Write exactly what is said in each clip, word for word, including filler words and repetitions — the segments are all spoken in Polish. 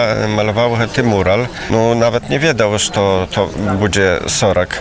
malował ten mural. No nawet nie wiedział, że to, to będzie czterdzieści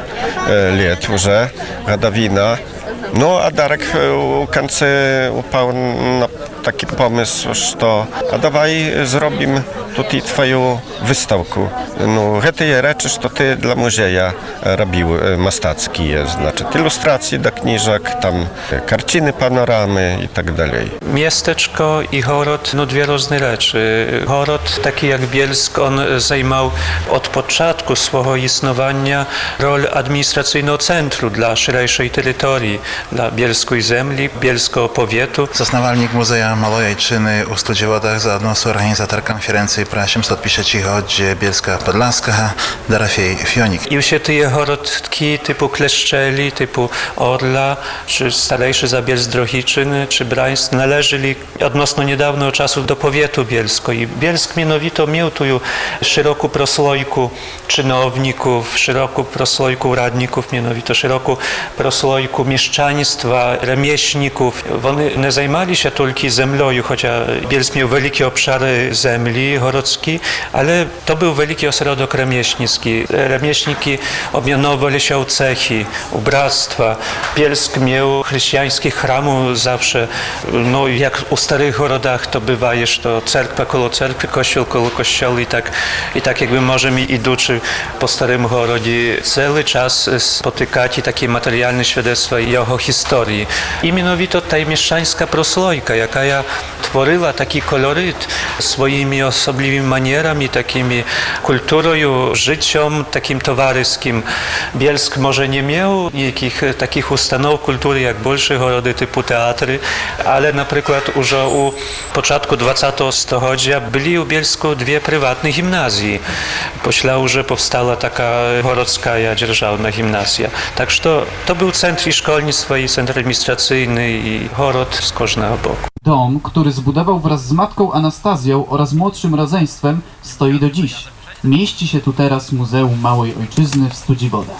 lat już, gadowina. No a Darek w końcu upał na taki pomysł, że a dawaj zrobimy tutaj twoją wystawkę. No, te rzeczy, co ty dla muzeja robił mastackie, znaczy ilustracje do książek, tam karciny, panoramy i tak dalej. Miasteczko i Horod, no dwie różne rzeczy. Horod, taki jak Bielsk, on zajmował od początku swojego istnienia rolę administracyjnego centrum dla szerszej terytorii, dla bielskiej ziemi, bielskiego powiatu. Zasnowalnik Muzeja Małej Ojczyny u Studziewodach, zaodno organizator konferencji про сімсот п'ятдесятиріччя Bielska Podlaska, Dorofiej Fionik. I się te horodki typu Kleszczeli, typu Orla, czy starejszy Zabielsk Drohiczyn, czy Brańsk należeli odnośnie niedawnego czasu do powiatu Bielsko. I Bielsk mianowito miał tu szeroką proslojku czynowników, szeroką proslojku radników, mianowito szeroką proslojku mieszczaństwa, remieślników. Oni nie zajmowali się tylko ziemią, chociaż Bielsk miał wielkie obszary ziemi horockiej, ale to był wielki ośrodek remieślnicki. Remieślniki obmianowali się o cechy, o bractwa. Bielsk miał chrześcijańskich chramów zawsze, no jak u starych horodach to bywa, jest to cerkwa koło cerkwy, kościół koło kościoła i tak, i tak jakby możemy idący po starym horodzie cały czas spotykać takie materialne świadectwa jego historii. I mianowito ta mieszczańska proslojka, jaka ja tworzyła taki koloryt swoimi osobliwymi manierami, takimi kulturą, życiem takim towarzyskim. Bielsk może nie miał jakich takich ustanów kultury jak больше horody typu teatry, ale na przykład już u początku dwudziestego stulecia byli u Bielsku dwie prywatne gimnazje. Później już powstała taka horodzka dzierżawna gimnazja. Tak że to, to był centrum szkolnictwa i centrum administracyjny i horod z każdego boku. Dom, który zbudował wraz z matką Anastazją oraz młodszym rodzeństwem, stoi do dziś. Mieści się tu teraz Muzeum Małej Ojczyzny w Studziwodach.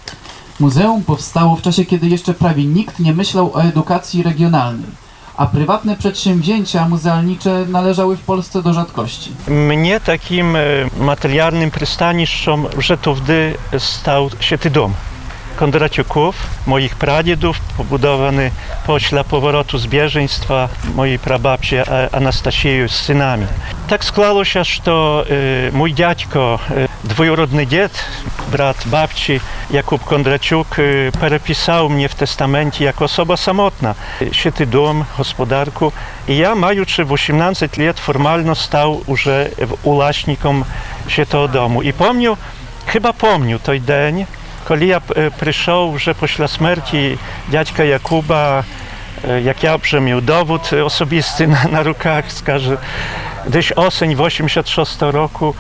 Muzeum powstało w czasie, kiedy jeszcze prawie nikt nie myślał o edukacji regionalnej, a prywatne przedsięwzięcia muzealnicze należały w Polsce do rzadkości. Mnie takim materialnym przystaniszczem, że to wtedy stał się ten dom. Kondraciuków, moich pradziadów, pobudowany pośle powrotu z bieżeństwa mojej prababci Anastasieju z synami. Tak składało się, że y, mój dziadko, y, dwurodny dziad, brat babci Jakub Kondraciuk, y, przepisał mnie w testamencie jako osoba samotna. Siety dom, gospodarku. I ja, mając osiemnaście lat, formalnie stał już ulaśnikiem sietego domu. I pomnił, chyba pomnił той dzień, kiedy ja przyszedł, że po śmierci dziadka Jakuba, jak ja miał dowód osobisty na, na rukach, skaże, gdzieś oseń w osiemdziesiątym szóstym roku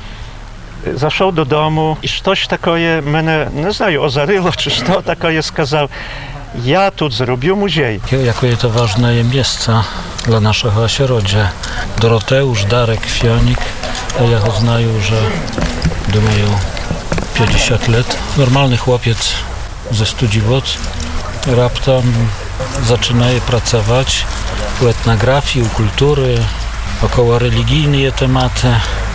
zaszedł do domu i coś takiego mnie, nie znam, ozaryło, czy co takiego skazał. Ja tu zrobił muzej. Jakie to ważne miejsce dla naszego ośrodka. Doroteusz, Darek, Fionik, ja go znają, że думаю, pięćdziesiąt lat. Normalny chłopiec ze Studziwod raptem zaczyna pracować u etnografii, u kultury, około religijne tematy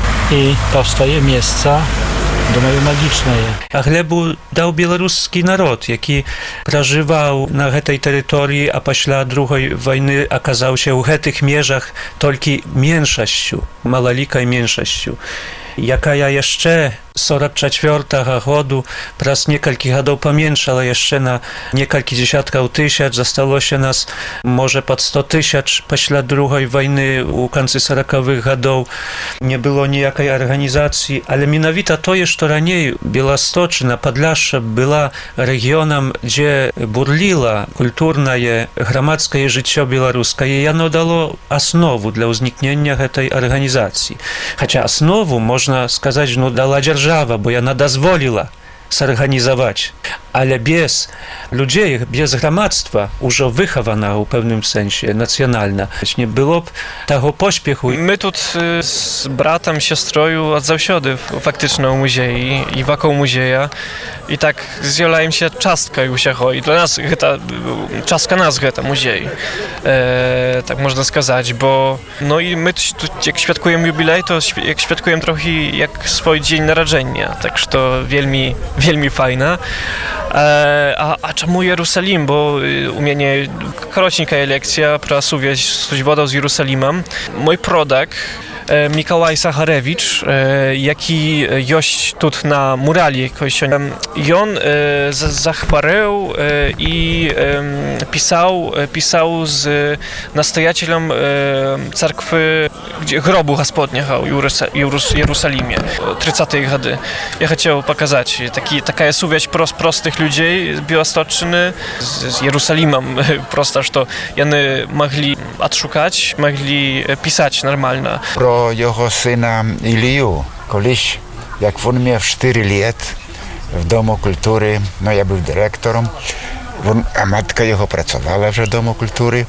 i powstaje miejsca, думаю, magiczne. A chlebu dał białoruski naród, jaki przeżywał na tej terytorii, a po drugiej wojny okazał się w tych mierzach tylko mniejszością, maloliką mniejszością. Jaka ja jeszcze сорок czwartego roku przez niekalki lat pomiększała jeszcze na niekalki dziesiątków tysięcy, zostało się nas może pod sto tysięcy po drugiej wojny u końca czterdziestych lat. Nie było nijakiej organizacji, ale mianowito to jest, że raniej Białostoczna, Podlasie była regionem, gdzie burliła kulturne, gromadzkie życie białoruskie i ono dało osnowę dla uzniknienia tej organizacji. Chociaż osnowę można сказать, no dała dzierżawa, bo ona dozwoliła zorganizować. ale bez ludzi, bez gramadztwa, już wychowana w pewnym sensie, nacjonalna. Nie byłoby tego pośpiechu. My tu z bratem, siostrою od zawsiody faktycznie u muzeju i wokół muzeja. I tak zjelajem się czastka już i dla nas to czastka nas to muzej. E, tak można сказać, bo no i my tu, jak świadkujemy jubilej, to jak świadkujemy trochę jak swój dzień narodzenia, także to wielmi, wielmi fajne. E, a, a czemu Jerusalim? Bo u mnie krótka lekcja про сувязь Студзівода z Jerusalimem. Mój prodak Mikołaj Sacharewicz, jaki jest tu na murali, i on zachwarał i pisał, pisał z nastojacielem cerkwy grobu Gospodniego w Jerusalimie, trzydziestych lata. Ja chciał pokazać taki, taka suwieść prost, prostych ludzi z Białostoczyny z Jerusalimem, prosto, że oni mogli odszukać, mogli pisać normalnie. Про його сина Ілію. Колись, як він мав чотири роки в Дому культури, ну я був директором, він, а матка його працювала вже в Дому культури.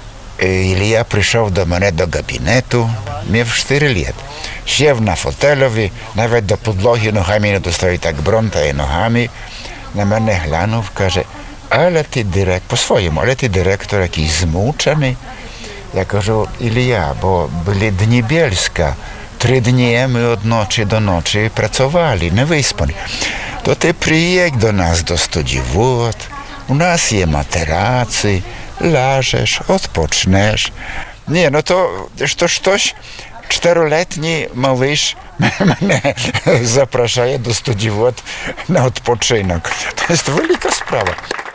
Ілія прийшов до мене до кабінету, мав чотири роки. Сів на фотелеві, навіть до підлоги ногами не достає, так бронтає ногами. На мене глянув, каже, але ти директор, по-своєму, але ти директор якийсь змучений. Ja кажу, Ілія, бо були дні Bielska. Три дні ми від ночі до ночі працювали, не виспані. То ти приїдь до нас до Студзівод, у нас є матераци, ляжеш, odpoczniesz. Ні, ну то, що щось, czteroletni małyż mnie zaprasza do Студзівод na odpoczynek. To jest wielka sprawa.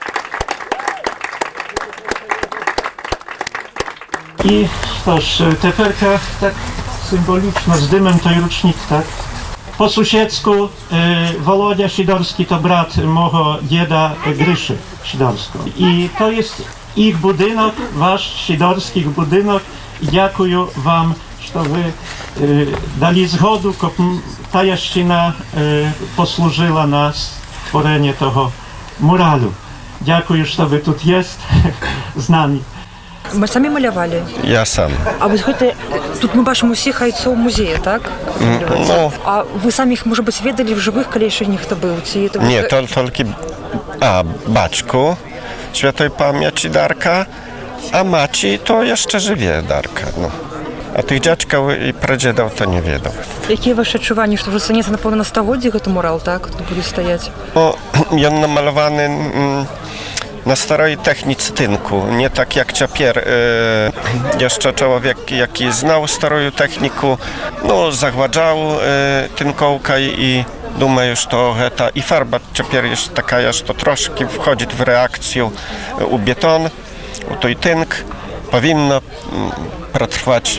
I toż teferka tak symboliczna z dymem to i rucznik, tak? Po sąsiedzku y, Wolodia Sidorski to brat mojego dzieda Gryszy Sidorskiego. I to jest ich budynek, wasz sidorskich budynek. I dziękuję wam, że wy y, dali zgodę, żeby ta jaszczyna y, posłużyła na stworzenie tego muralu. Dziękuję, że wy tu jest z nami. Ми самі малювали? Ja sam. А ви знаєте, тут ми бачимо всіх айців музею, так? No, А ви самі їх, може бути, видали в живих, коли ще ніхто був? Ці, to nie, to tylko a Baczku, świętej pamięci Darka, a Maci to jeszcze żywie Darka. No. A tych dziadka i pradziedał to nie wiedzą. Які ваші відчування, що вже станеться, напевно, на стагодді, цей мурал, так? Тут буде стояти? No, on namalowany mm, na starej technice tynku, nie tak jak ciapier. Y, jeszcze człowiek, jaki znał starą techniku, no, zagładzał y, tynkołka i думаю, że ta i farba ciapier jest taka, że to troszkę wchodzi w reakcję u beton, u той tynk, powinno mm, przetrwać.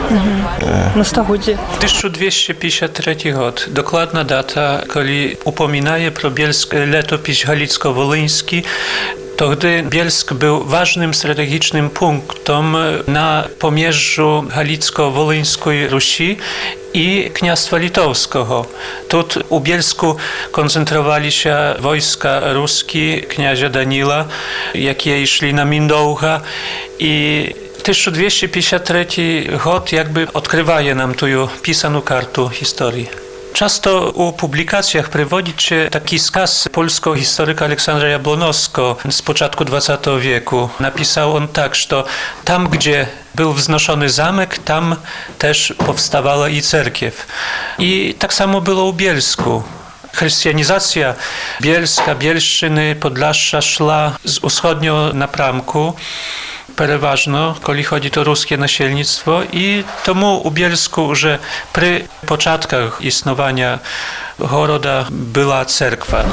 На стагодді. tysiąc dwieście pięćdziesiąt trzeci rok, dokładna data, kiedy upominaje pro Bielsk letopis galicko-wolyński, to gdy Bielsk był ważnym strategicznym punktem na pomierzu galicko-wolyńskiej Rusi i Kniastwa Litowskiego. Tu u Bielsku koncentrowali się wojska ruskie kniazia Danila, jakie szli na Mindołcha i tysiąc dwieście pięćdziesiąt trzeci rok jakby odkrywaje nam tu pisaną kartę historii. Często u publikacjach przywodzi się taki skaz polskiego historyka Aleksandra Jablonowskiego z początku dwudziestego wieku. Napisał on tak, że tam, gdzie był wznoszony zamek, tam też powstawała i cerkiew. I tak samo było u Bielsku. Chrystianizacja Bielska, Bielszczyny, Podlasza szła z wschodniego napramku. Przeważno, jeżeli chodzi o ruskie nasielnictwo i tomu u Bielsku, że przy początkach istnienia Goroda była cerkwa.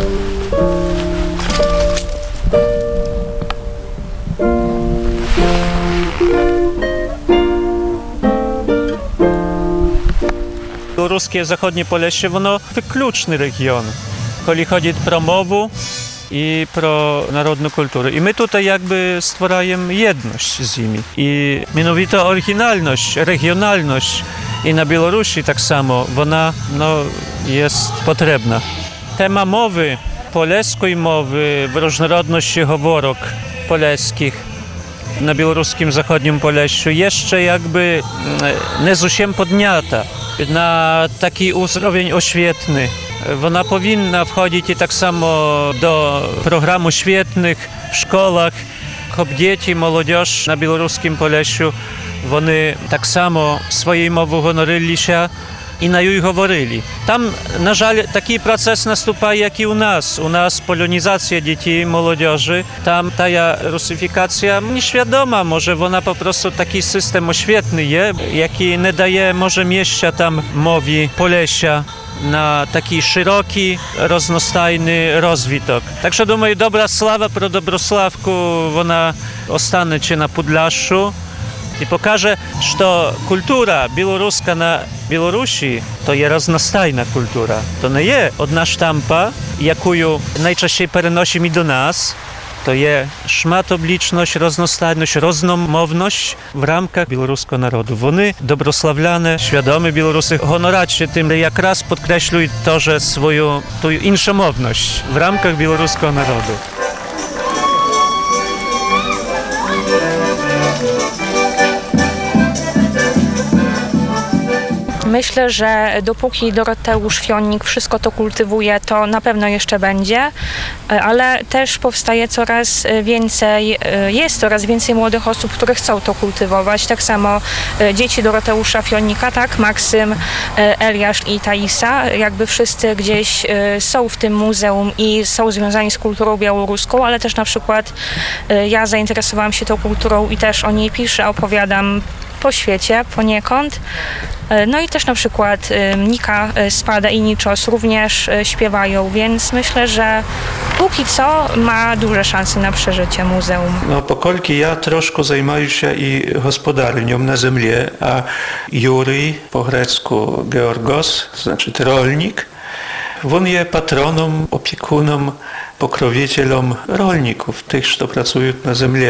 Ruskie zachodnie Polesie, ono wykluczny region, jeżeli chodzi o mowę i pro narodną kulturę. I my tutaj jakby stwarajemy jedność z nimi. I mianowito oryginalność, regionalność i na Białorusi tak samo, ona no, jest potrzebna. Tema mowy polskiej mowy, w różnorodności hovorok poleskich na białoruskim zachodnim Polesiu jeszcze jakby nie zusiem podniata na taki uzrowień oświetny. Ona powinna wchodzić i tak samo do programu świetnych w szkołach, щоб dzieci, młodzież na białoruskim Polesiu, вони так само своєю мовою гонорилися і на їй говорили. Там, на жаль, такий процес наступає, як і у нас. У нас полонізація дітей, молодежі. Там та русифікація nieświadoma, може вона по prostu такий систем oświetny є, який не дає, може, місця там мові Полеsia na taki szeroki, roznostajny rozwitok. Także думаю, dobra sława pro Dobrosławku, ona ostanie się na Podlaszu i pokaże, że kultura białoruska na Białorusi to jest roznostajna kultura. To nie jest odna sztampa, jaką najczęściej przenosimy do nas. To jest szmatobliczność, roznostajność, roznomowność w ramkach białoruskiego narodu. Вони доброславляне, świadomi Białorusy honorać się tym, jak raz podkreślują to, że swoją tą inszomowność w ramkach białoruskiego narodu. Myślę, że dopóki Doroteusz Fionik wszystko to kultywuje, to na pewno jeszcze będzie, ale też powstaje coraz więcej, jest coraz więcej młodych osób, które chcą to kultywować. Tak samo dzieci Doroteusza Fionika, tak, Maksym, Eliasz i Taisa, jakby wszyscy gdzieś są w tym muzeum i są związani z kulturą białoruską, ale też na przykład ja zainteresowałam się tą kulturą i też o niej piszę, opowiadam po świecie poniekąd. No i też na przykład Nika Spada i Niczos również śpiewają, więc myślę, że póki co ma duże szanse na przeżycie muzeum. No, pokolki ja troszkę zajmuję się i gospodarnią na ziemi, a Jurij, po grecku Georgos, znaczy rolnik, on jest patronem, opiekunem, pokrowicielom rolników, tych, co pracują na ziemi.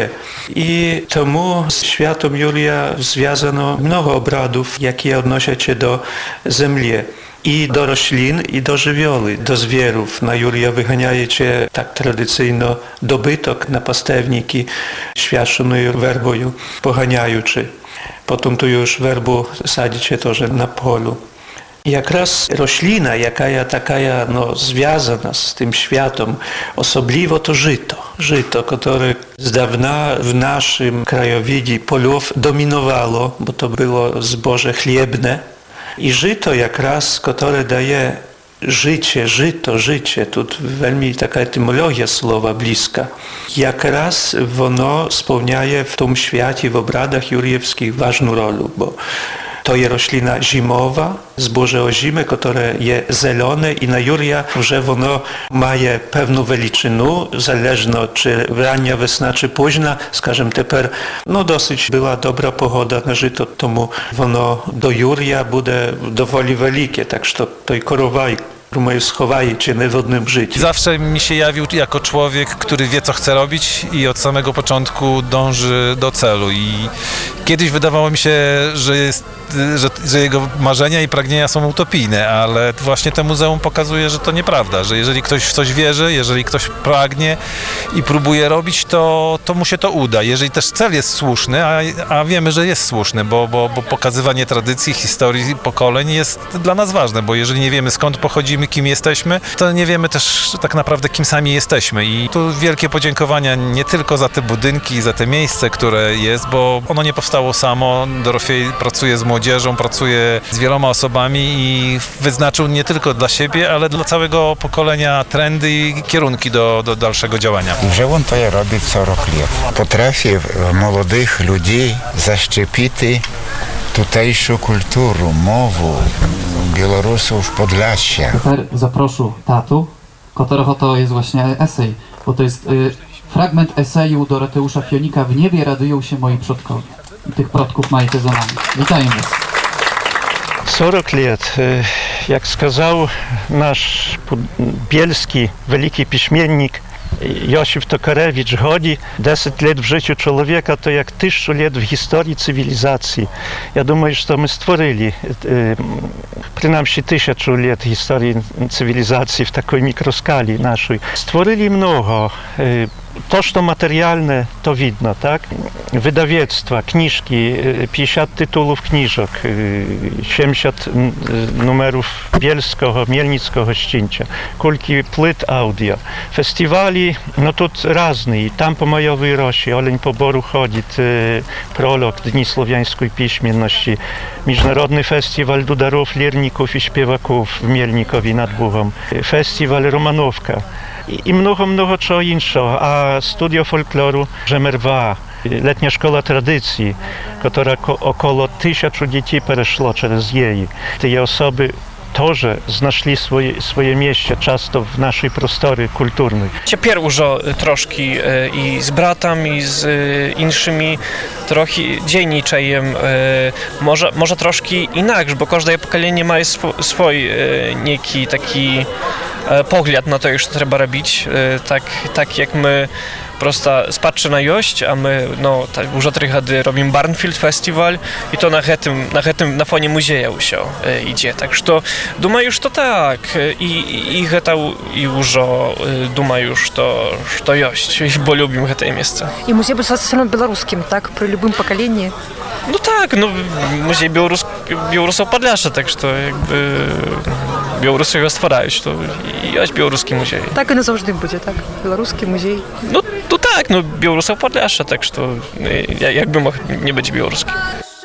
I temu z świętem Jurija związano mnogo obradów, jakie odnoszą się do ziemi. I do roślin, i do żywioły, do zwierów. Na Jurija wyganiajecie tak tradycyjno dobytok na pastewniki, świadczoną werbою poganiaючи. Potem tu już werbu sadzicie to, że na polu. Jak raz roślina, jaka taka no, związana z tym światem, osobliwo to żyto. Żyto, które z dawna w naszym krajowidzie polów dominowało, bo to było zboże chlebne. I żyto jak raz, które daje życie, żyto, życie, tu veľmi taka etymologia słowa bliska. Jak raz ono spełniaje w tym świecie, w obradach jurijewskich ważną rolę, bo to jest roślina zimowa, zboże o zimę, które jest zielone i na Jurija, że ono ma pewną veličinu, zależno czy rania wiosna, czy późna, skażem teper, no dosyć była dobra pogoda na żyto, tomu ono do Jurija będzie dowoli wielkie, tak że to i korowaj, moje schowaje cię w wodnym życiu. Zawsze mi się jawił jako człowiek, który wie, co chce robić i od samego początku dąży do celu. I kiedyś wydawało mi się, że, jest, że, że jego marzenia i pragnienia są utopijne, ale właśnie to muzeum pokazuje, że to nieprawda, że jeżeli ktoś w coś wierzy, jeżeli ktoś pragnie i próbuje robić, to, to mu się to uda. Jeżeli też cel jest słuszny, a, a wiemy, że jest słuszny, bo, bo, bo pokazywanie tradycji, historii, pokoleń jest dla nas ważne, bo jeżeli nie wiemy, skąd pochodzimy, kim jesteśmy, to nie wiemy też tak naprawdę, kim sami jesteśmy. I tu wielkie podziękowania nie tylko za te budynki, za te miejsce, które jest, bo ono nie powstało samo. Dorofiej pracuje z młodzieżą, pracuje z wieloma osobami i wyznaczył nie tylko dla siebie, ale dla całego pokolenia trendy i kierunki do, do dalszego działania. I że on to robi co rok lat. Potrafi młodych ludzi zaszczepić tutejszą kulturę, mowę Białorusów Podlasia. Super, zaproszę tatu, którego to jest właśnie esej, bo to jest y, fragment eseju Doroteusza Fionika W niebie radują się moi przodkowie. I tych przodków macie za nami. Witajmy was. сорок лет, jak сказал nasz bielski wielki piśmiennik Йосиф Токаревич годі, десять лет в житті чоловіка, то як тисячу лет в історії цивілізації. Я думаю, що ми створили, принаймні тисячу лет історії цивілізації в такій мікроскалі нашій. Створили много. To, co materialne, to widno, tak? Wydawnictwa, książki, pięćdziesiąt tytułów książek, siedemdziesiąt numerów bielskiego, mielnickiego ścięcia, kulki płyt audio. Festiwali, no tu różne, tam po Majowej Rosi, Oleń Poboru chodzi, prolog Dni Słowiańskiej Piśmienności, Międzynarodny Festiwal Dudarów, Lirników i Śpiewaków w Mielnikowie nad Buchą, Festiwal Romanówka. I mnogo, mnogo czego innego, a studio folkloru Żemerwa, letnia szkoła tradycji, która około tysiącu dzieci przeszło przez jej. Te osoby też znaleźli swoje, swoje miejsce często w naszej prostory kulturnej. Тепер уже трошки і з братом, і з іншими трохи дзейнічаем. Може, може трошки інакш, бо кожне покоління має свій некий такий погляд на те, що треба робити. Так, так як ми просто спадczy na jość, a my no, tak, już trzy lata robimy Barnfield Festival i to na tym, na tym, na fonie muzeum się e, idzie. Tak, że думаю, że to tak i i to i już думаю, że to że to jość, bo lubimy to miejsce. I muzej był zawsze białoruskim, tak, przy любым pokoleniu. No tak, no muzej Białorus, Białorusów Podlasza, tak, że to jakby Białorusy go stwarają, to jest białoruski muzej. Tak i na zawsze będzie, tak, białoruski muzej. No, no tak, no Białorusów Podlasza, tak, że to jakby mógł nie być białoruski.